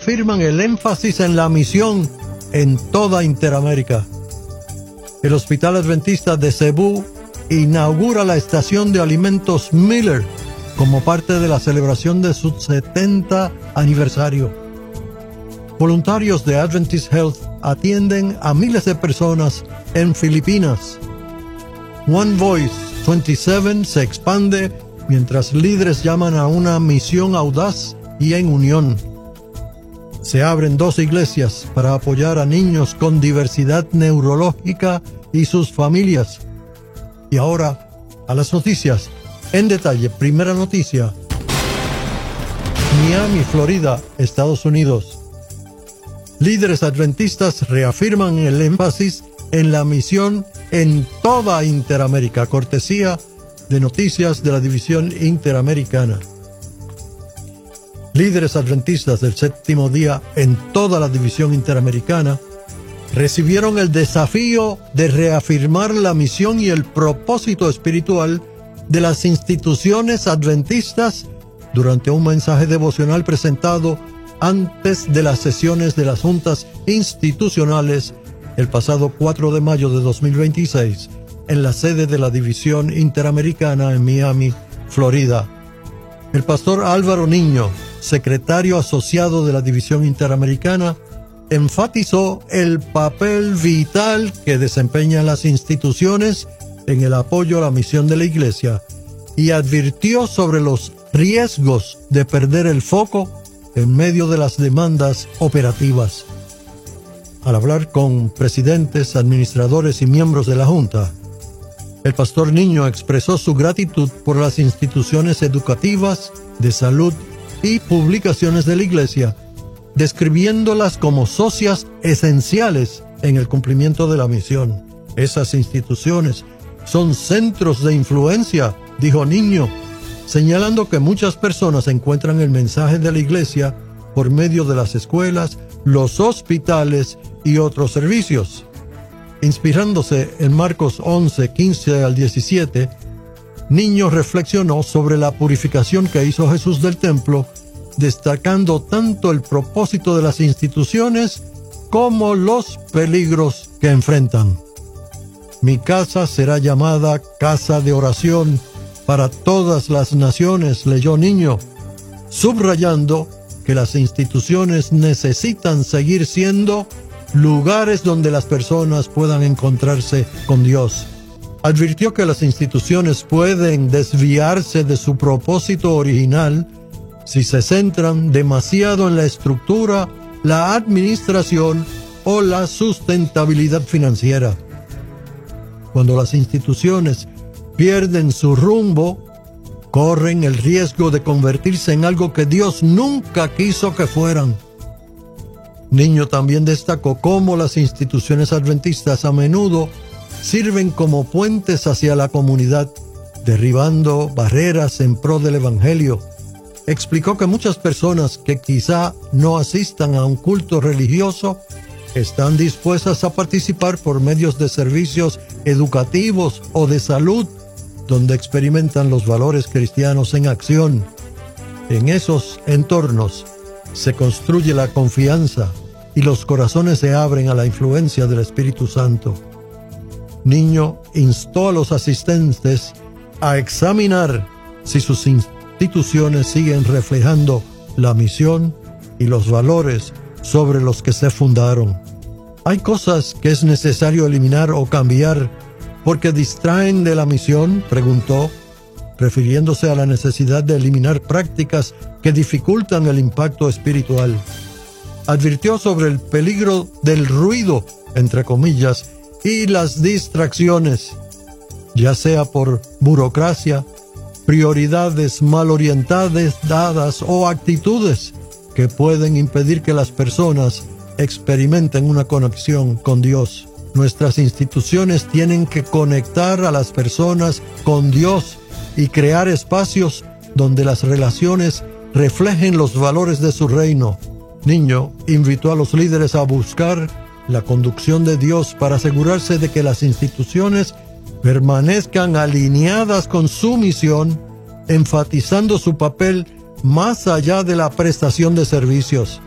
reafirman el énfasis en la misión en toda Interamérica. El Hospital Adventista de Cebú inaugura la estación de alimentos Miller como parte de la celebración de su 70 aniversario. Voluntarios de Adventist Health atienden a miles de personas en Filipinas. One Voice 27 se expande mientras líderes llaman a una misión audaz y en unión. Se abren 2 iglesias para apoyar a niños con diversidad neurológica y sus familias. Y ahora, a las noticias. En detalle, primera noticia. Miami, Florida, Estados Unidos. Líderes adventistas reafirman el énfasis en la misión en toda Interamérica, cortesía de Noticias de la División Interamericana. Líderes adventistas del séptimo día en toda la División Interamericana recibieron el desafío de reafirmar la misión y el propósito espiritual de las instituciones adventistas durante un mensaje devocional presentado antes de las sesiones de las juntas institucionales el pasado 4 de mayo de 2026 en la sede de la División Interamericana en Miami, Florida. El pastor Álvaro Niño, secretario asociado de la División Interamericana, enfatizó el papel vital que desempeñan las instituciones en el apoyo a la misión de la Iglesia y advirtió sobre los riesgos de perder el foco en medio de las demandas operativas. Al hablar con presidentes, administradores y miembros de la Junta, el pastor Niño expresó su gratitud por las instituciones educativas, de salud y publicaciones de la Iglesia, describiéndolas como socias esenciales en el cumplimiento de la misión. Esas instituciones son centros de influencia, dijo Niño, señalando que muchas personas encuentran el mensaje de la Iglesia por medio de las escuelas, los hospitales y otros servicios. Inspirándose en Marcos 11, 15 al 17, Niño reflexionó sobre la purificación que hizo Jesús del templo, destacando tanto el propósito de las instituciones como los peligros que enfrentan. Mi casa será llamada casa de oración para todas las naciones, leyó Niño, subrayando que las instituciones necesitan seguir siendo lugares donde las personas puedan encontrarse con Dios. Advirtió que las instituciones pueden desviarse de su propósito original si se centran demasiado en la estructura, la administración o la sustentabilidad financiera. Cuando las instituciones pierden su rumbo, corren el riesgo de convertirse en algo que Dios nunca quiso que fueran. Niño también destacó cómo las instituciones adventistas a menudo sirven como puentes hacia la comunidad, derribando barreras en pro del Evangelio. Explicó que muchas personas que quizá no asistan a un culto religioso están dispuestas a participar por medios de servicios educativos o de salud, donde experimentan los valores cristianos en acción. En esos entornos se construye la confianza y los corazones se abren a la influencia del Espíritu Santo. Niño instó a los asistentes a examinar si sus instituciones siguen reflejando la misión y los valores sobre los que se fundaron. ¿Hay cosas que es necesario eliminar o cambiar porque distraen de la misión?, preguntó, refiriéndose a la necesidad de eliminar prácticas que dificultan el impacto espiritual. Advirtió sobre el peligro del ruido, entre comillas, y las distracciones, ya sea por burocracia, prioridades mal orientadas o actitudes que pueden impedir que las personas experimenten una conexión con Dios. Nuestras instituciones tienen que conectar a las personas con Dios y crear espacios donde las relaciones reflejen los valores de su reino. Niño invitó a los líderes a buscar la conducción de Dios para asegurarse de que las instituciones permanezcan alineadas con su misión, enfatizando su papel más allá de la prestación de servicios.